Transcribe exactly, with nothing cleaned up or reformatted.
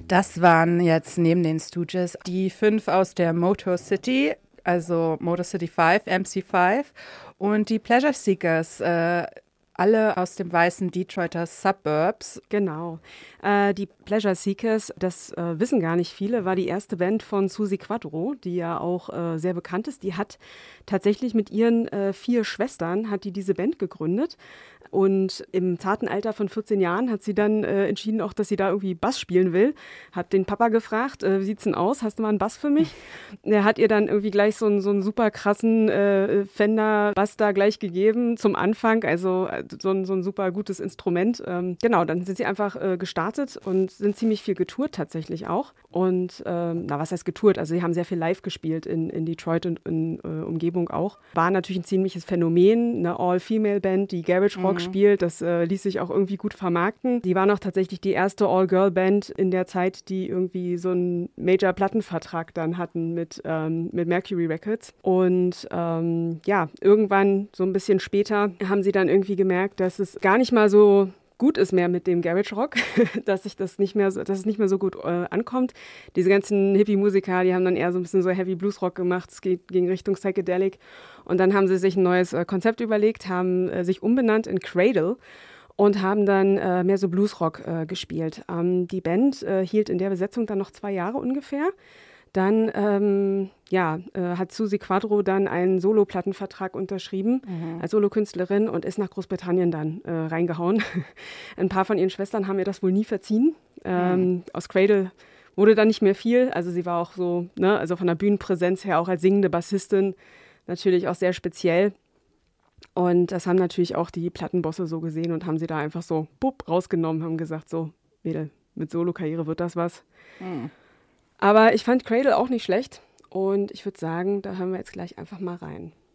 Das waren jetzt neben den Stooges die fünf aus der Motor City, also Motor City fünf, M C fünf und die Pleasure Seekers, äh, alle aus dem weißen Detroiter Suburbs. Genau. Äh, die Pleasure Seekers, das äh, wissen gar nicht viele, war die erste Band von Suzi Quatro, die ja auch äh, sehr bekannt ist. Die hat tatsächlich mit ihren äh, vier Schwestern, hat die diese Band gegründet. Und im zarten Alter von vierzehn Jahren hat sie dann äh, entschieden, auch, dass sie da irgendwie Bass spielen will. Hat den Papa gefragt, äh, wie sieht's denn aus? Hast du mal einen Bass für mich? Er hat ihr dann irgendwie gleich so einen, so einen super krassen äh, Fender-Bass da gleich gegeben zum Anfang. Also äh, so, ein, so ein super gutes Instrument. Ähm, genau, dann sind sie einfach äh, gestartet und sind ziemlich viel getourt tatsächlich auch. Und ähm, na, was heißt getourt? Also sie haben sehr viel live gespielt in, in Detroit und in äh, Umgebung auch. War natürlich ein ziemliches Phänomen, eine All-Female-Band, die Garage Rock mhm. spielt. Das äh, ließ sich auch irgendwie gut vermarkten. Die war auch tatsächlich die erste All-Girl-Band in der Zeit, die irgendwie so einen Major-Plattenvertrag dann hatten mit, ähm, mit Mercury Records. Und ähm, ja, irgendwann, so ein bisschen später, haben sie dann irgendwie gemerkt, dass es gar nicht mal so gut ist mehr mit dem Garage Rock, dass sich das nicht mehr so, dass es nicht mehr so gut äh, ankommt. Diese ganzen Hippie-Musiker, die haben dann eher so ein bisschen so Heavy Blues Rock gemacht, es geht, ging Richtung Psychedelic. Und dann haben sie sich ein neues äh, Konzept überlegt, haben äh, sich umbenannt in Cradle und haben dann äh, mehr so Bluesrock äh, gespielt. Ähm, die Band äh, hielt in der Besetzung dann noch zwei Jahre ungefähr. Dann ähm, ja, äh, hat Suzi Quatro dann einen Solo-Plattenvertrag unterschrieben mhm. als Solokünstlerin und ist nach Großbritannien dann äh, reingehauen. Ein paar von ihren Schwestern haben ihr das wohl nie verziehen. Ähm, mhm. Aus Cradle wurde dann nicht mehr viel. Also sie war auch so, ne, also von der Bühnenpräsenz her auch als singende Bassistin natürlich auch sehr speziell. Und das haben natürlich auch die Plattenbosse so gesehen und haben sie da einfach so bupp, rausgenommen, haben gesagt, so, Mädel, mit Solo-Karriere wird das was. Mhm. Aber ich fand Cradle auch nicht schlecht und ich würde sagen, da hören wir jetzt gleich einfach mal rein.